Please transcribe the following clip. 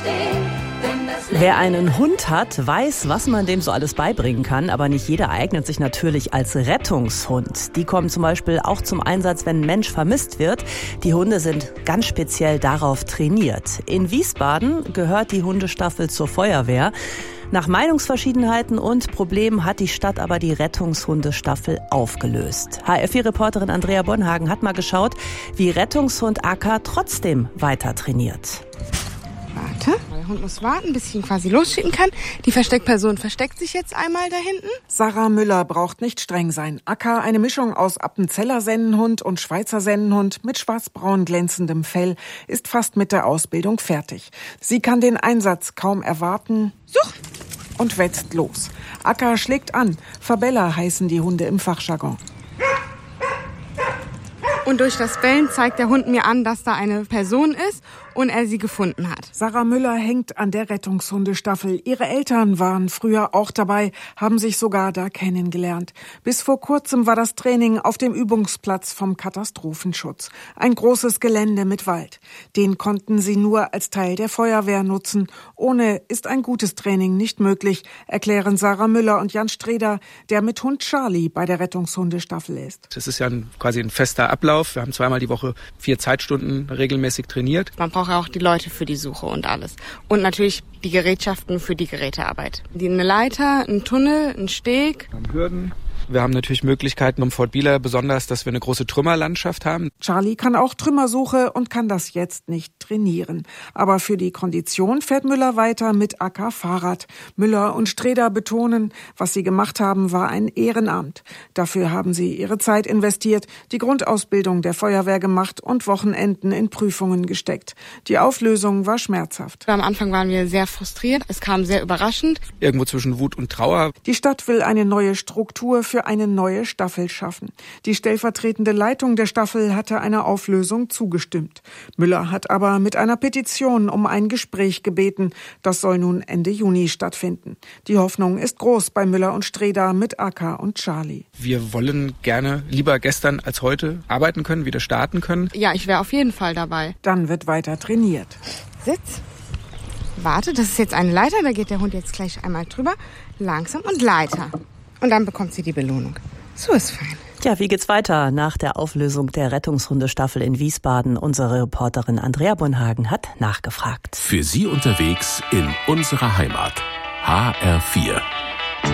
Wer einen Hund hat, weiß, was man dem so alles beibringen kann, aber nicht jeder eignet sich natürlich als Rettungshund. Die kommen zum Beispiel auch zum Einsatz, wenn ein Mensch vermisst wird. Die Hunde sind ganz speziell darauf trainiert. In Wiesbaden gehört die Hundestaffel zur Feuerwehr. Nach Meinungsverschiedenheiten und Problemen hat die Stadt aber die Rettungshundestaffel aufgelöst. HR4-Reporterin Andrea Bonhagen hat mal geschaut, wie Rettungshund Akka trotzdem weiter trainiert. Warte, der Hund muss warten, bis ich ihn quasi losschicken kann. Die Versteckperson versteckt sich jetzt einmal da hinten. Sarah Müller braucht nicht streng sein. Akka, eine Mischung aus Appenzeller Sennenhund und Schweizer Sennenhund mit schwarzbraun glänzendem Fell, ist fast mit der Ausbildung fertig. Sie kann den Einsatz kaum erwarten. Such! Und wetzt los. Akka schlägt an. Fabella heißen die Hunde im Fachjargon. Und durch das Bellen zeigt der Hund mir an, dass da eine Person ist und er sie gefunden hat. Sarah Müller hängt an der Rettungshundestaffel. Ihre Eltern waren früher auch dabei, haben sich sogar da kennengelernt. Bis vor kurzem war das Training auf dem Übungsplatz vom Katastrophenschutz. Ein großes Gelände mit Wald. Den konnten sie nur als Teil der Feuerwehr nutzen. Ohne ist ein gutes Training nicht möglich, erklären Sarah Müller und Jan Streder, der mit Hund Charlie bei der Rettungshundestaffel ist. Das ist ja quasi ein fester Ablauf. Wir haben zweimal die Woche 4 Zeitstunden regelmäßig trainiert. Man braucht auch die Leute für die Suche und alles. Und natürlich die Gerätschaften für die Gerätearbeit. Eine Leiter, ein Tunnel, ein Steg. Hürden. Wir haben natürlich Möglichkeiten um Fort Bieler, besonders, dass wir eine große Trümmerlandschaft haben. Charlie kann auch Trümmersuche und kann das jetzt nicht trainieren. Aber für die Kondition fährt Müller weiter mit Akka Fahrrad. Müller und Streder betonen, was sie gemacht haben, war ein Ehrenamt. Dafür haben sie ihre Zeit investiert, die Grundausbildung der Feuerwehr gemacht und Wochenenden in Prüfungen gesteckt. Die Auflösung war schmerzhaft. Am Anfang waren wir sehr frustriert. Es kam sehr überraschend. Irgendwo zwischen Wut und Trauer. Die Stadt will eine neue Struktur für eine neue Staffel schaffen. Die stellvertretende Leitung der Staffel hatte einer Auflösung zugestimmt. Müller hat aber mit einer Petition um ein Gespräch gebeten. Das soll nun Ende Juni stattfinden. Die Hoffnung ist groß bei Müller und Streder mit Akka und Charlie. Wir wollen gerne lieber gestern als heute arbeiten können, wieder starten können. Ja, ich wäre auf jeden Fall dabei. Dann wird weiter trainiert. Sitz. Warte, das ist jetzt eine Leiter. Da geht der Hund jetzt gleich einmal drüber. Langsam und Leiter. Und dann bekommt sie die Belohnung. So ist fein. Ja, wie geht's weiter nach der Auflösung der Rettungshundestaffel in Wiesbaden? Unsere Reporterin Andrea Bonhagen hat nachgefragt. Für Sie unterwegs in unserer Heimat. HR4.